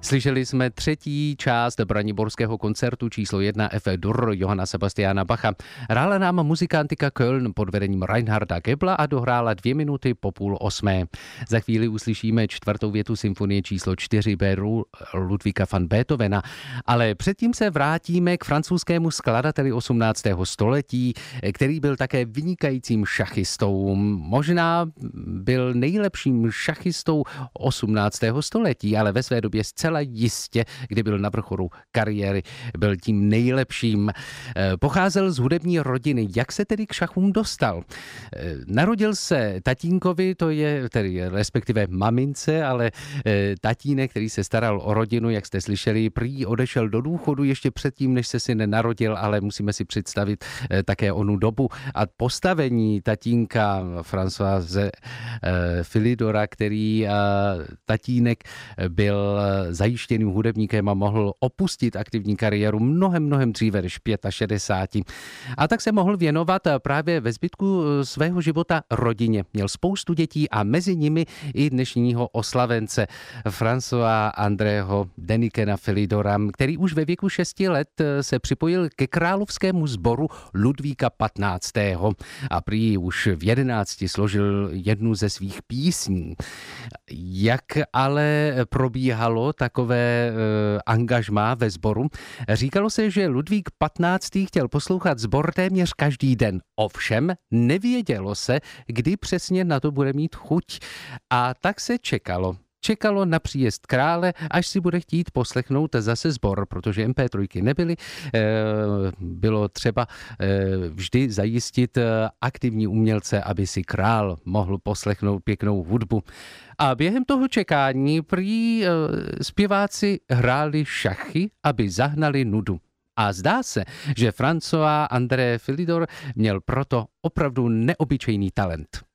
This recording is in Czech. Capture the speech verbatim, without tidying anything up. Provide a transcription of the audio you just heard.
Slyšeli jsme třetí část braniborského koncertu číslo jedna F-dur Johanna Sebastiana Bacha. Hrála nám muzikantika Köln pod vedením Reinharda Gebla a dohrála dvě minuty po půl osmé. Za chvíli uslyšíme čtvrtou větu symfonie číslo čtyři Béru Ludvíka van Beethovena, ale předtím se vrátíme k francouzskému skladateli osmnáctého století, který byl také vynikajícím šachistou. Možná byl nejlepším šachistou osmnáctého století, ale ve své době zcela jistě, kdy byl na vrcholu kariéry, byl tím nejlepším. Pocházel z hudební rodiny. Jak se tedy k šachům dostal? Narodil se tatínkovi, to je tedy respektive mamince, ale tatínek, který se staral o rodinu, jak jste slyšeli, prý odešel do důchodu ještě předtím, než se syn narodil, ale musíme si představit také onu dobu a postavení tatínka Françoise Philidora, který tatínek byl zajištěným hudebníkem a mohl opustit aktivní kariéru mnohem, mnohem dříve než šedesát pět. A tak se mohl věnovat právě ve zbytku svého života rodině. Měl spoustu dětí a mezi nimi i dnešního oslavence François Andrého Denikena Philidora, který už ve věku šesti let se připojil ke královskému sboru Ludvíka patnáctého. a prý už v jedenácti složil jednu ze svých písní. Jak ale probíhalo takové e, angažmá ve sboru? Říkalo se, že Ludvík patnáctý chtěl poslouchat sbor téměř každý den. Ovšem nevědělo se, kdy přesně na to bude mít chuť. A tak se čekalo. Čekalo na příjezd krále, až si bude chtít poslechnout zase sbor, protože em pé tři nebyly. Bylo třeba vždy zajistit aktivní umělce, aby si král mohl poslechnout pěknou hudbu. A během toho čekání prý zpěváci hráli šachy, aby zahnali nudu. A zdá se, že François André Philidor měl proto opravdu neobyčejný talent.